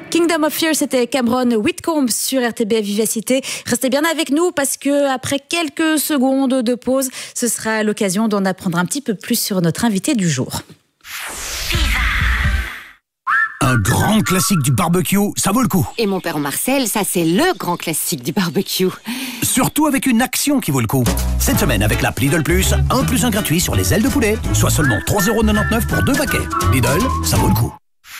Kingdom of Fear, c'était Cameron Whitcomb sur RTBF Vivacité. Restez bien avec nous parce que après quelques secondes de pause, ce sera l'occasion d'en apprendre un petit peu plus sur notre invité du jour. Un grand classique du barbecue, ça vaut le coup. Et mon père Marcel, ça c'est le grand classique du barbecue. Surtout avec une action qui vaut le coup. Cette semaine, avec l'app Lidl Plus, 1 + 1 gratuit sur les ailes de poulet, soit seulement 3,99 € pour 2 paquets. Lidl, ça vaut le coup.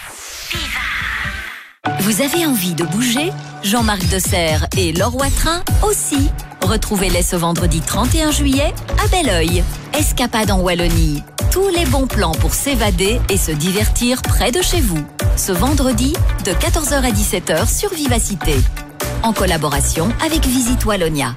Vous avez envie de bouger? Jean-Marc Desserre et Laure Watrin aussi. Retrouvez-les ce vendredi 31 juillet à Belleuil. Escapade en Wallonie. Tous les bons plans pour s'évader et se divertir près de chez vous. Ce vendredi, de 14h à 17h sur Vivacité. En collaboration avec Visite Wallonia.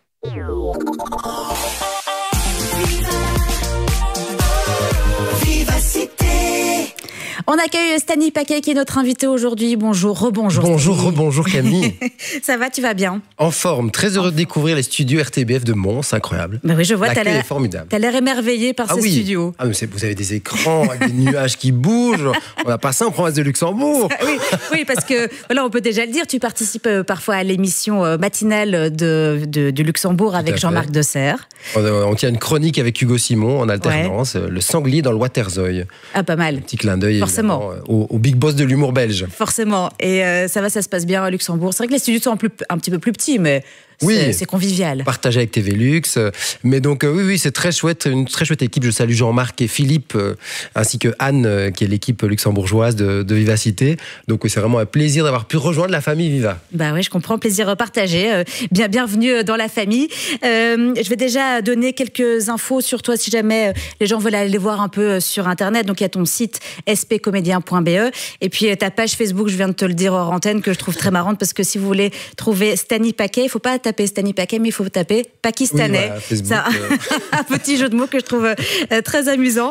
On accueille Stani Paquet qui est notre invité aujourd'hui. Bonjour, rebonjour. Bonjour, rebonjour Camille. Ça va, tu vas bien? En forme, très heureux de découvrir les studios RTBF de Mons, c'est incroyable. Ben oui, je vois, l'accueil est formidable. T'as l'air émerveillé par ces studios. Ah, mais vous avez des écrans avec des nuages qui bougent. On n'a pas ça en province de Luxembourg. Oui, parce que voilà, on peut déjà le dire, tu participes parfois à l'émission matinale du Luxembourg avec Jean-Marc Desserre. On tient une chronique avec Hugo Simon en alternance, le sanglier dans le Waterzooi. Ah, pas mal. Petit clin d'œil. Forcément. Au big boss de l'humour belge. Forcément. Et ça se passe bien à Luxembourg. C'est vrai que les studios sont un petit peu plus petits, mais c'est convivial. Partagé avec TV Lux. Mais donc, oui, c'est très chouette. Une très chouette équipe. Je salue Jean-Marc et Philippe, ainsi que Anne, qui est l'équipe luxembourgeoise de Vivacité. Donc, c'est vraiment un plaisir d'avoir pu rejoindre la famille Viva. Bah oui, je comprends. Plaisir partagé. Bienvenue dans la famille. Je vais déjà donner quelques infos sur toi si jamais les gens veulent aller voir un peu sur Internet. Donc, il y a ton site spcomédien.be et puis ta page Facebook, je viens de te le dire hors antenne, que je trouve très marrante parce que si vous voulez trouver Stani Paquet, il ne faut pas taper Stani Paquet, mais il faut taper pakistanais. Oui, voilà, un petit jeu de mots que je trouve très amusant.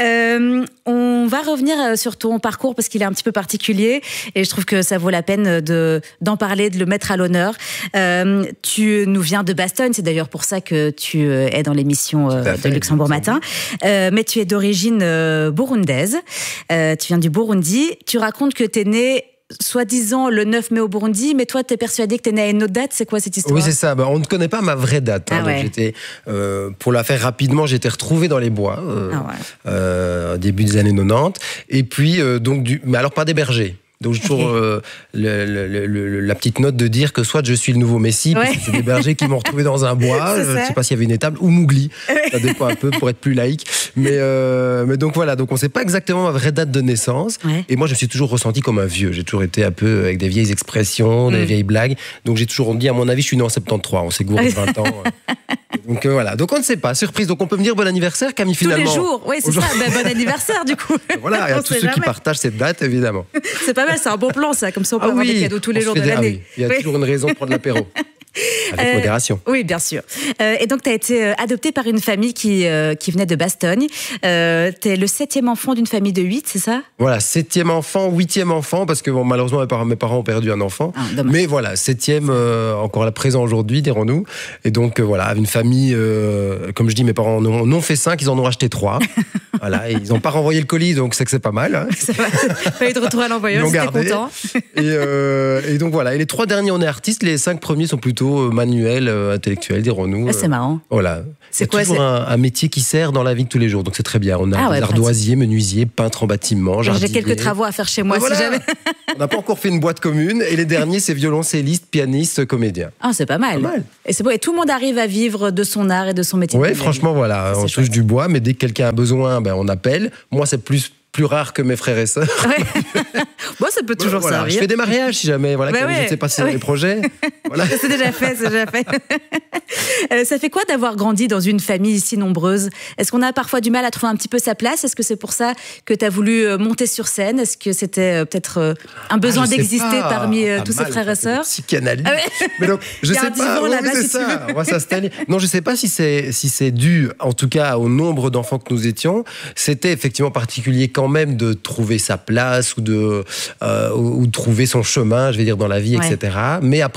On va revenir sur ton parcours parce qu'il est un petit peu particulier et je trouve que ça vaut la peine d'en parler, de le mettre à l'honneur. Tu nous viens de Bastogne, c'est d'ailleurs pour ça que tu es dans l'émission de Luxembourg Matin. Mais tu es d'origine burundaise. Tu viens du Burundi. Tu racontes que tu es né soi-disant le 9 mai au Burundi, mais toi, tu es persuadé que tu es né à une autre date. C'est quoi cette histoire? Oui, c'est ça. On ne connaît pas ma vraie date. Pour la faire rapidement, j'étais retrouvé dans les bois, début des années 90. Et puis, mais alors pas des bergers. Donc, j'ai toujours la petite note de dire que soit je suis le nouveau Messie, parce que c'est des bergers qui m'ont retrouvé dans un bois, je ne sais pas s'il y avait une étable, ou Mowgli, ça dépend un peu pour être plus laïque. Mais donc voilà, donc on ne sait pas exactement ma vraie date de naissance. Et moi, je me suis toujours ressenti comme un vieux. J'ai toujours été un peu avec des vieilles expressions, des vieilles blagues. Donc j'ai toujours dit, à mon avis, je suis né en 73, on s'est gouré de 20 ans. Donc voilà, donc on ne sait pas, surprise. Donc on peut me dire bon anniversaire, Camille, finalement. Tous les jours, oui, c'est ça, bon anniversaire du coup. Voilà, il y a tous ceux qui partagent cette date, évidemment. C'est pas mal, c'est un bon plan ça, comme ça on peut avoir des cadeaux tous les jours de l'année. Il y a toujours une raison pour prendre l'apéro. Avec modération. Oui, bien sûr. Et donc, tu as été adopté par une famille qui venait de Bastogne. Tu es le 7e enfant d'une famille de 8, c'est ça? Voilà, 7e enfant, 8e enfant, parce que malheureusement, mes parents ont perdu un enfant. Mais voilà, 7e, encore là présent aujourd'hui, dirons-nous. Et donc, voilà, une famille, comme je dis, mes parents en ont fait 5, ils en ont racheté 3. Voilà, et ils n'ont pas renvoyé le colis, donc c'est que c'est pas mal. Hein. Pas eu de retour à l'envoyeur, c'était content. Et donc voilà, et les 3 derniers, on est artistes, les 5 premiers sont plutôt manuels, intellectuels, dirons-nous. C'est marrant. Voilà. C'est toujours un métier qui sert dans la vie de tous les jours, donc c'est très bien. On a des ardoisiers, menuisiers, peintres en bâtiment, jardiniers. J'ai quelques travaux à faire chez moi, si jamais. On n'a pas encore fait une boîte commune, et les derniers, c'est violoncellistes, pianistes, comédiens. Ah, c'est pas mal. Et c'est beau, et tout le monde arrive à vivre de son art et de son métier. Oui, franchement, voilà, on touche du bois, mais dès que quelqu'un a besoin, on appelle. Moi, c'est plus rare que mes frères et sœurs. Bon, ça peut toujours servir. Je fais des mariages si jamais. Voilà, je ne sais pas si c'est des projets. Voilà. C'est déjà fait, Ça fait quoi d'avoir grandi dans une famille si nombreuse? Est-ce qu'on a parfois du mal à trouver un petit peu sa place? Est-ce que c'est pour ça que tu as voulu monter sur scène? Est-ce que c'était peut-être un besoin d'exister parmi tous ces frères et sœurs? Psychanalyse. Mais donc, je sais pas. Là-bas, ça. On va s'installer. Non, je ne sais pas si c'est dû, en tout cas, au nombre d'enfants que nous étions. C'était effectivement particulier quand même de trouver sa place ou de trouver son chemin, je vais dire, dans la vie, etc. Mais après, justement,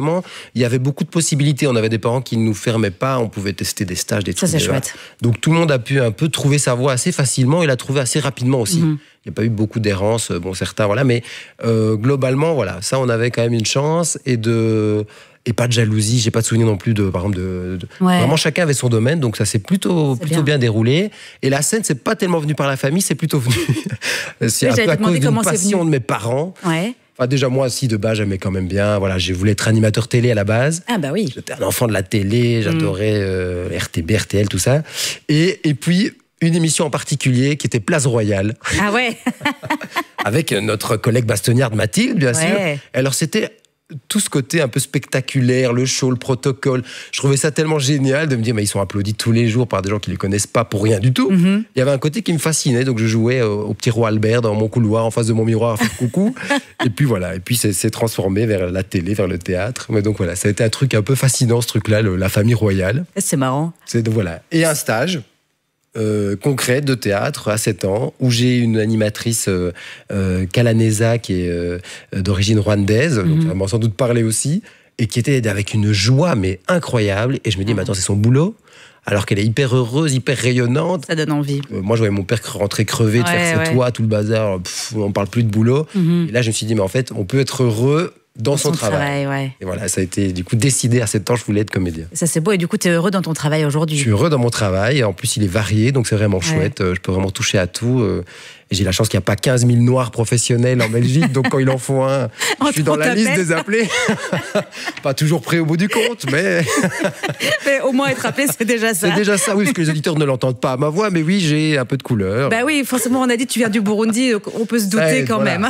justement, il y avait beaucoup de possibilités. On avait des parents qui ne nous fermaient pas, on pouvait tester des stages, des trucs. Ça, c'est chouette. Donc tout le monde a pu un peu trouver sa voie assez facilement et l'a trouvé assez rapidement aussi. Il n'y a pas eu beaucoup d'errance, certains, voilà, mais globalement, voilà, ça, on avait quand même une chance et pas de jalousie, j'ai pas de souvenir non plus par exemple vraiment chacun avait son domaine, donc ça s'est plutôt bien déroulé. Et la scène, c'est pas tellement venu par la famille, c'est plutôt venu c'est un peu à cause d'une passion de mes parents. Ouais. Enfin, déjà moi aussi de base j'aimais quand même bien, voilà, j'ai voulu être animateur télé à la base. Ah bah oui. J'étais un enfant de la télé, j'adorais RTB, RTL, tout ça. Et puis une émission en particulier qui était Place Royale. Ah ouais. Avec notre collègue bastonnière Mathilde, bien sûr. Alors c'était tout ce côté un peu spectaculaire, le show, le protocole. Je trouvais ça tellement génial de me dire, mais ils sont applaudis tous les jours par des gens qui ne les connaissent pas pour rien du tout. Il y avait un côté qui me fascinait, donc je jouais au petit roi Albert dans mon couloir en face de mon miroir à faire coucou. Et puis voilà, et puis c'est transformé vers la télé, vers le théâtre. Mais donc voilà, ça a été un truc un peu fascinant, ce truc-là, la famille royale. C'est marrant. Donc voilà. Et un stage concret de théâtre à 7 ans, où j'ai une animatrice Kalaneza qui est d'origine rwandaise, donc elle m'a sans doute parlé aussi, et qui était avec une joie mais incroyable. Et je me dis, mais attends, c'est son boulot, alors qu'elle est hyper heureuse, hyper rayonnante. Ça donne envie. Moi, je voyais mon père rentrer crevé, de faire ses toits, tout le bazar, on parle plus de boulot. Et là, je me suis dit, mais en fait, on peut être heureux dans son travail. Et voilà, ça a été du coup décidé à 7 ans, je voulais être comédien. Ça, c'est beau. Et du coup, tu es heureux dans ton travail aujourd'hui? Je suis heureux dans mon travail. Et en plus, il est varié, donc c'est vraiment chouette. Je peux vraiment toucher à tout. Et j'ai la chance qu'il n'y a pas 15 000 noirs professionnels en Belgique. Donc quand il en faut un, je suis dans la liste des appelés. Pas toujours prêt au bout du compte, mais... mais au moins être appelé, c'est déjà ça. C'est déjà ça, oui, parce que les auditeurs ne l'entendent pas à ma voix. Mais oui, j'ai un peu de couleur. Bah oui, forcément, on a dit que tu viens du Burundi, donc on peut se douter quand même.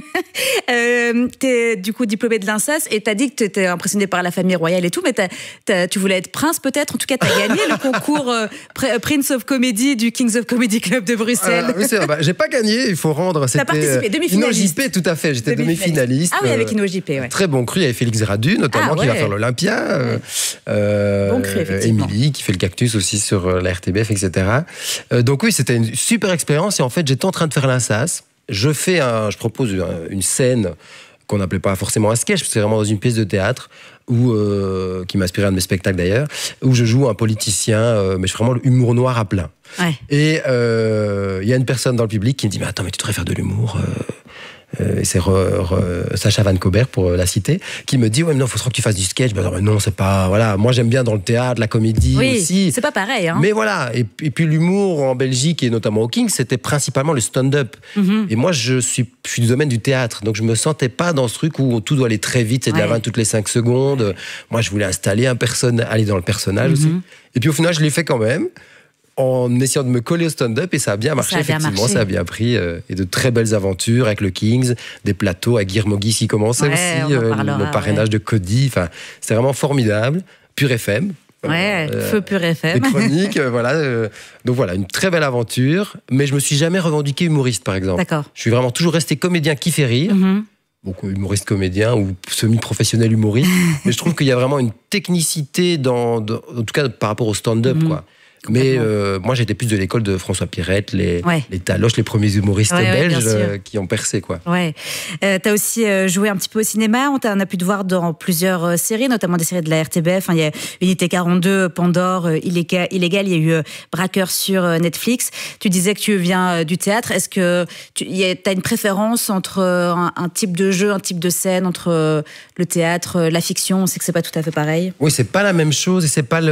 T'es du coup diplômé de l'INSAS et t'as dit que t'étais impressionné par la famille royale et tout, mais tu voulais être prince peut-être. En tout cas, t'as gagné le concours Prince of Comedy du Kings of Comedy Club de Bruxelles. Oui, c'est vrai. J'ai pas gagné, il faut rendre. T'as participé, demi-finaliste. JP, tout à fait. J'étais demi-finaliste. Ah oui, avec JP, ouais. Très bon cru. Il y avait Félix Radu, notamment, qui va faire l'Olympia. Bon cru, effectivement. Émilie, qui fait le Cactus aussi sur la RTBF, etc. Donc oui, c'était une super expérience. Et en fait, j'étais en train de faire l'INSAS. Je propose une scène qu'on n'appelait pas forcément un sketch, parce que c'est vraiment dans une pièce de théâtre, qui m'inspirait un de mes spectacles d'ailleurs, où je joue un politicien, mais je suis vraiment l'humour noir à plein. Et il y a une personne dans le public qui me dit, mais attends, mais tu devrais faire de l'humour. Et c'est Sacha Van Cobert, pour la citer, qui me dit, ouais, mais non, il faut que tu fasses du sketch. Ben non, c'est pas... Voilà, moi, j'aime bien dans le théâtre, la comédie aussi. C'est pas pareil, hein. Mais voilà, et puis l'humour en Belgique, et notamment au King, c'était principalement le stand-up. Et moi, je suis du domaine du théâtre, donc je me sentais pas dans ce truc où tout doit aller très vite, c'est de la vanne toutes les 5 secondes. Moi, je voulais installer aller dans le personnage aussi. Et puis au final, je l'ai fait quand même, en essayant de me coller au stand-up, et ça a bien marché, effectivement, ça a bien pris, et de très belles aventures avec le Kings, des plateaux avec Guillermo Guis qui commençait aussi, le parrainage de Cody, enfin, c'était vraiment formidable. Pure FM. Feu Pure FM. Des chroniques, voilà. Donc voilà, une très belle aventure, mais je me suis jamais revendiqué humoriste, par exemple. D'accord. Je suis vraiment toujours resté comédien qui fait rire. Donc humoriste comédien ou semi-professionnel humoriste. Mais je trouve qu'il y a vraiment une technicité en tout cas par rapport au stand-up, quoi. Mais moi, j'étais plus de l'école de François Pirette, les Taloches, les premiers humoristes belges qui ont percé, quoi. T'as aussi joué un petit peu au cinéma. On a pu te voir dans plusieurs séries, notamment des séries de la RTBF. Il y a Unité 42, Pandore, Illégal. Il y a eu Braqueur sur Netflix. Tu disais que tu viens du théâtre. Est-ce que t'as une préférence entre un type de jeu, un type de scène, entre le théâtre, la fiction? On sait que c'est pas tout à fait pareil. Oui, c'est pas la même chose et c'est pas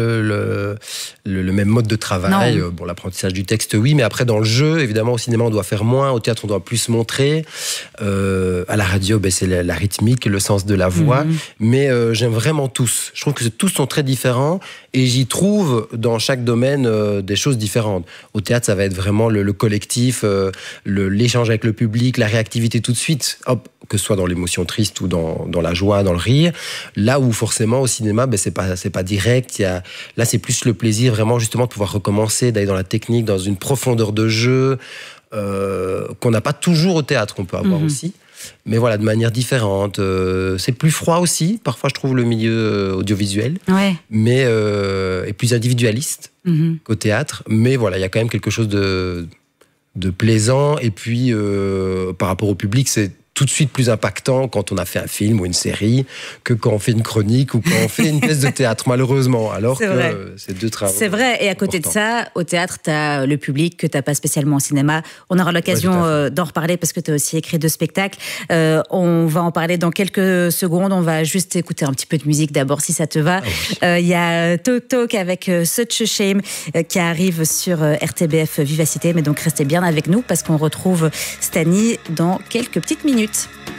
le même mode de travail. Bon, l'apprentissage du texte, oui, mais après, dans le jeu, évidemment, au cinéma, on doit faire moins, au théâtre, on doit plus montrer. À la radio, c'est la rythmique, le sens de la voix. Mais j'aime vraiment tous. Je trouve que tous sont très différents et j'y trouve, dans chaque domaine, des choses différentes. Au théâtre, ça va être vraiment le collectif, l'échange avec le public, la réactivité tout de suite, que ce soit dans l'émotion triste ou dans la joie, dans le rire. Là où, forcément, au cinéma, c'est pas direct. Là, c'est plus le plaisir, vraiment, justement, de pouvoir recommencer, d'aller dans la technique, dans une profondeur de jeu qu'on n'a pas toujours au théâtre, qu'on peut avoir aussi. Mais voilà, de manière différente. C'est plus froid aussi, parfois, je trouve, le milieu audiovisuel. Mais est plus individualiste qu'au théâtre. Mais voilà, il y a quand même quelque chose de plaisant. Et puis, par rapport au public, c'est tout de suite plus impactant quand on a fait un film ou une série que quand on fait une chronique ou quand on fait une pièce de théâtre, malheureusement. Alors que c'est deux travaux. C'est vrai. Et à côté de ça, au théâtre, tu as le public que tu n'as pas spécialement au cinéma. On aura l'occasion d'en reparler parce que tu as aussi écrit 2 spectacles. On va en parler dans quelques secondes. On va juste écouter un petit peu de musique d'abord, si ça te va. Il y a Talk Talk avec Such a Shame qui arrive sur RTBF Vivacité. Mais donc, restez bien avec nous parce qu'on retrouve Stani dans quelques petites minutes.